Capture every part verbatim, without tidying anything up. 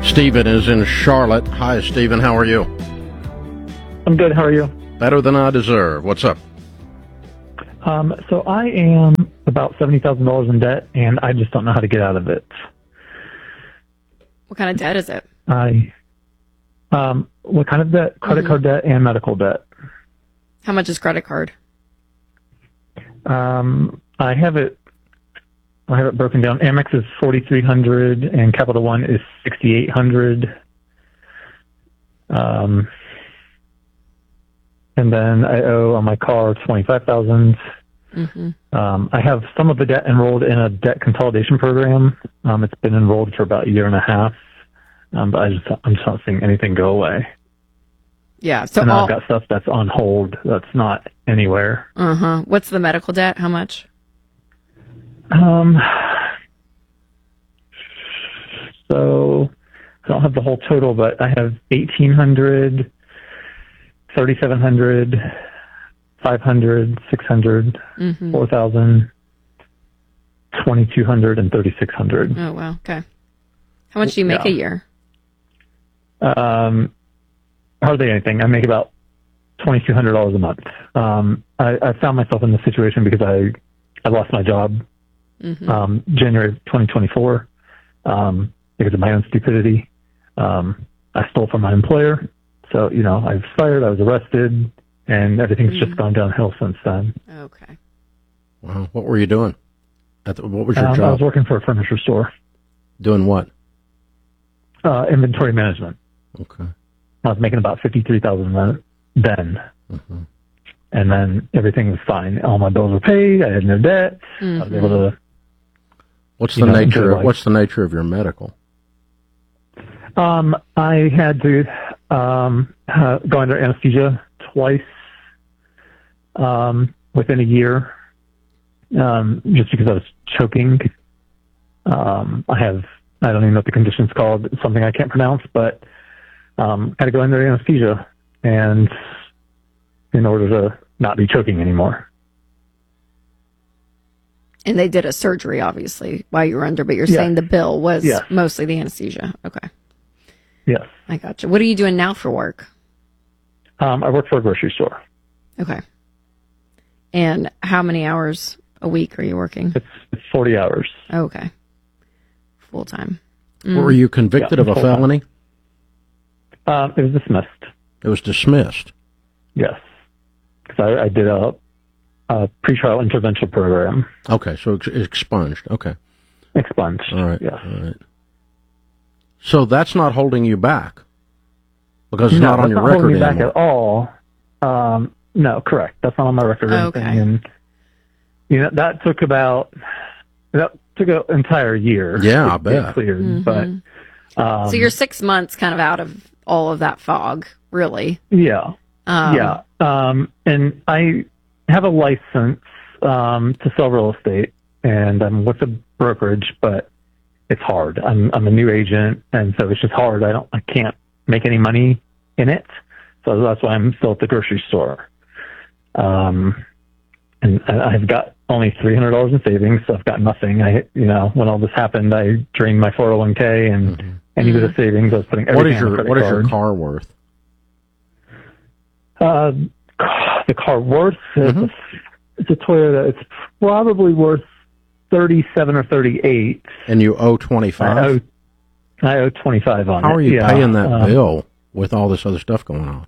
Stephen is in Charlotte. Hi, Stephen. How are you? I'm good. How are you? Better than I deserve. What's up? Um, so I am about seventy thousand dollars in debt, and I just don't know how to get out of it. What kind of debt is it? I, um, what kind of debt? Credit Mhm. card debt and medical debt. How much is credit card? Um, I have it. I have it broken down. Amex is forty-three hundred, and Capital One is sixty-eight hundred. Um, and then I owe on my car twenty-five thousand. Mm-hmm. Um, I have some of the debt enrolled in a debt consolidation program. Um, it's been enrolled for about a year and a half, um, but I just I'm just not seeing anything go away. Yeah. So and all, I've got stuff that's on hold that's not anywhere. uh huh. What's the medical debt? How much? Um, so I don't have the whole total, but I have eighteen hundred, thirty-seven hundred, five hundred, six hundred, Mm-hmm. four thousand, twenty-two hundred, and thirty-six hundred. Oh wow. Okay. How much do you make Yeah. a year? Um, hardly anything. I make about twenty-two hundred dollars a month. Um, I, I found myself in this situation because I I lost my job Mm-hmm. um, January of twenty twenty-four um, because of my own stupidity. Um, I stole from my employer, so you know I was fired. I was arrested, and everything's Mm-hmm. just gone downhill since then. Okay. Wow. What were you doing? At the, what was your Um, I job? was working for a furniture store, Doing what? uh, inventory management. Okay. I was making about fifty-three thousand dollars then. Mm-hmm. And then everything was fine. All my bills were paid. I had no debt. I was able to. What's You the know, nature? enjoy Of, life. what's the nature of your medical? Um, I had to um, uh, go under anesthesia twice um, within a year, um, just because I was choking. Um, I have I don't even know what the condition's called. It's something I can't pronounce, but um, I had to go under anesthesia, and in order to not be choking anymore. And they did a surgery, obviously, while you were under, but you're Yes. saying the bill was Yes. mostly the anesthesia. Okay. Yes. I gotcha. What are you doing now for work? Um, I work for a grocery store. Okay. And how many hours a week are you working? It's, it's forty hours. Okay. Full time. Were you convicted Yeah, of a full-time. felony? Um, it was dismissed. It was dismissed. Yes. Because I, I did a, a pretrial intervention program. Okay, so it's expunged. Okay. Expunged. All right. Yes. All right. So that's not holding you back because it's No, not on that's your not record holding me back anymore. at all. Um, no, correct. That's not on my record or Okay. anything. And, you know, that took about, that took an entire year. Yeah, to I get bet. cleared. Mhm. But, um, So you're six months kind of out of all of that fog, really. yeah. Um, Yeah. Um, and I have a license um, to sell real estate, and I'm with a brokerage, but it's hard. I'm I'm a new agent, and so it's just hard. I don't I can't make any money in it, so that's why I'm still at the grocery store. Um, and I- I've got only three hundred dollars in savings, so I've got nothing. I you know when all this happened, I drained my four oh one k and Mm-hmm. any bit of savings I was putting What everything is on a your credit What is card. your car worth? Uh, the car worth is Mhm. a, it's a Toyota. It's probably worth thirty-seven or thirty-eight. And you owe I twenty-five. owe I owe twenty-five on it. How are you yeah. paying that um, bill with all this other stuff going on?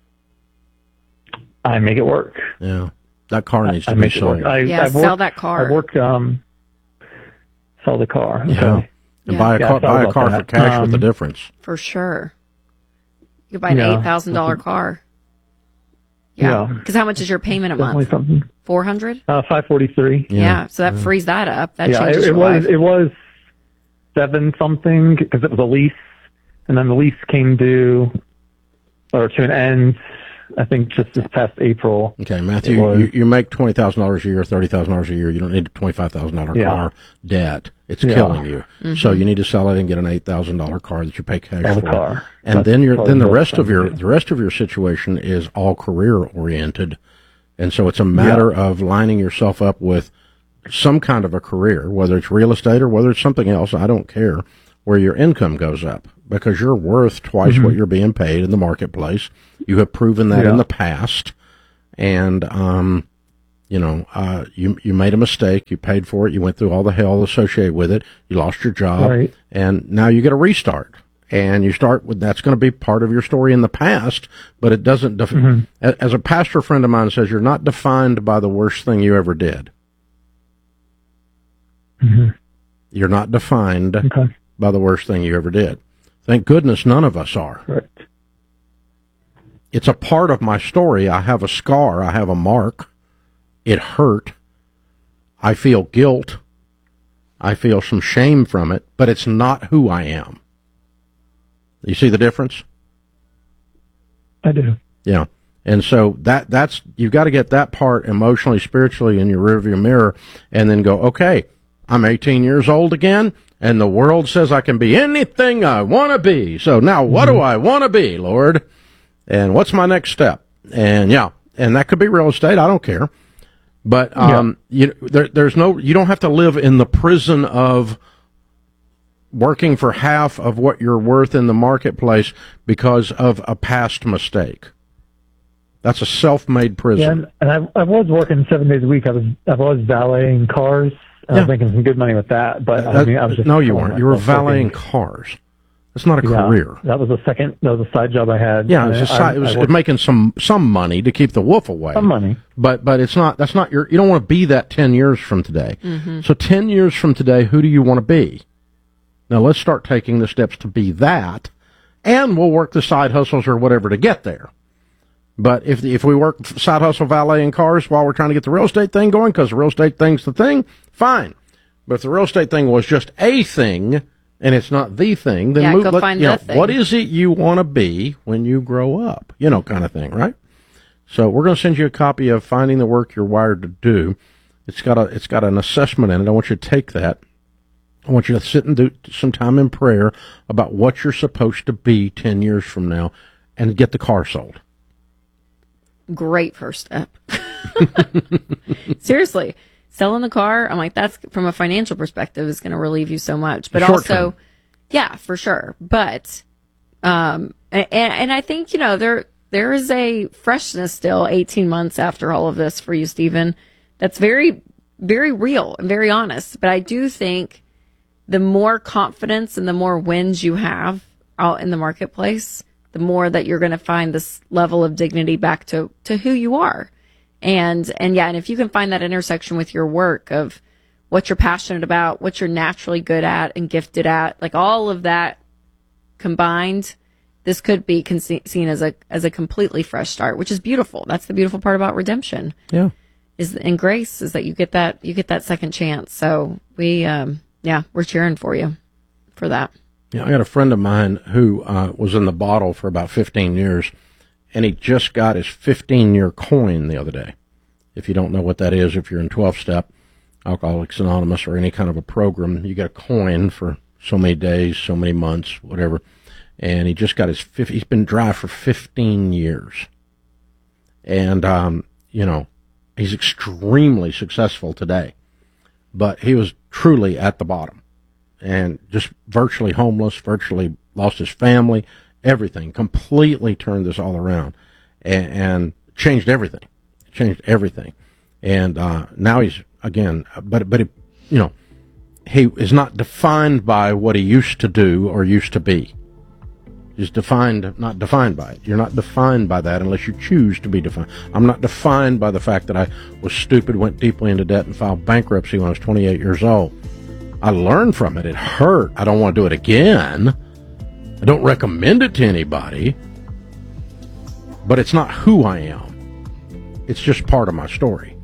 I make it work. Yeah, that car needs to I be make it sold. work. I, Yeah, I've sell worked, that car. I worked um sell the car. Yeah. Okay. And Yeah. buy a Yeah, I car, thought buy a about car that. for cash with the Um, difference. For sure. You could buy an Yeah. eight thousand dollars car. Yeah. Yeah. Because how much is your payment a Definitely month? something. four hundred? Uh, five forty-three. Yeah. So that frees that up. That Yeah, changes it, it your was life. it was seven something because it was a lease, and then the lease came due or to an end. I think just this past April. Okay, It Matthew, was- you, you make twenty thousand dollars a year, thirty thousand dollars a year. You don't need a twenty-five thousand dollars Yeah. car debt. It's Yeah. killing you. So you need to sell it and get an eight thousand dollars car that you pay cash Sell the for. car. And That's then you're probably then the the rest best of your thing to do. the rest of your situation is all career oriented, and so it's a matter of lining yourself up with some kind of a career, whether it's real estate or whether it's something else. I don't care. where your income goes up because you're worth twice Mm-hmm. what you're being paid in the marketplace. You have proven that Yeah. in the past. And, um, you know, uh, you, you made a mistake. You paid for it. You went through all the hell associated with it. You lost your job. Right. And now you get a restart. And you start with, that's going to be part of your story in the past, but it doesn't, def- Mm-hmm. a- as a pastor friend of mine says, you're not defined by the worst thing you ever did. Mm-hmm. You're not defined Okay. by the worst thing you ever did. Thank goodness none of us are. Correct. It's a part of my story. I have a scar. I have a mark. It hurt. I feel guilt. I feel some shame from it, but it's not who I am. You see the difference? I do. Yeah. And so that that's you've got to get that part emotionally, spiritually in your rearview mirror and then go, okay, I'm eighteen years old again, and the world says I can be anything I want to be. So now what do I want to be, Lord? And what's my next step? And yeah, and that could be real estate. I don't care. But um, you, there, there's no, you don't have to live in the prison of working for half of what you're worth in the marketplace because of a past mistake. That's a self-made Yeah, prison. and, and I, I was working seven days a week. I was I was valeting cars. I Yeah. was making some good money with that. But I That- mean, I was just no, you killing weren't. You were myself valeting working. cars. That's not a Yeah, career. that was a second. That was a side job I had. Yeah, it And was, a I- si- I- it was I worked making some some money to keep the wolf away. some money. But but it's not. That's not your. You don't want to be that ten years from today. So ten years from today, who do you want to be? Now let's start taking the steps to be that, and we'll work the side hustles or whatever to get there. But if if we work side hustle valeting cars while we're trying to get the real estate thing going, because the real estate thing's the thing, fine. But if the real estate thing was just a thing and it's not the thing, then Yeah, move, go let- find you know, the thing. what is it you want to be when you grow up? You know, kind of thing, right? So we're going to send you a copy of Finding the Work You're Wired to Do. It's got a it's got an assessment in it. I want you to take that. I want you to sit and do some time in prayer about what you're supposed to be ten years from now and get the car sold. Great first step. Seriously, selling the car, I'm like, that's from a financial perspective is going to relieve you so much. But Short also, term. yeah, for sure. But, um, and, and I think, you know, there, there is a freshness still eighteen months after all of this for you, Stephen. That's very, very real and very honest. But I do think the more confidence and the more wins you have out in the marketplace, the more that you're going to find this level of dignity back to, to who you are. And, and yeah, and if you can find that intersection with your work of what you're passionate about, what you're naturally good at and gifted at, like all of that combined, this could be con- seen as a, as a completely fresh start, which is beautiful. That's the beautiful part about redemption Yeah. is, and grace is that you get that, you get that second chance. So we, um, yeah, we're cheering for you for that. Yeah, I got a friend of mine who uh, was in the bottle for about fifteen years, and he just got his fifteen-year coin the other day. If you don't know what that is, if you're in twelve-step, Alcoholics Anonymous, or any kind of a program, you get a coin for so many days, so many months, whatever. And he just got his fifty, he's been dry for fifteen years. And, um, you know, he's extremely successful today. But he was truly at the bottom. And just virtually homeless, virtually lost his family, everything, completely turned this all around and, and changed everything, changed everything. And uh, now he's, again, but, but he, you know, he is not defined by what he used to do or used to be. He's defined, not defined by it. You're not defined by that unless you choose to be defined. I'm not defined by the fact that I was stupid, went deeply into debt, and filed bankruptcy when I was twenty-eight years old. I learned from it. It hurt. I don't want to do it again. I don't recommend it to anybody. But it's not who I am. It's just part of my story.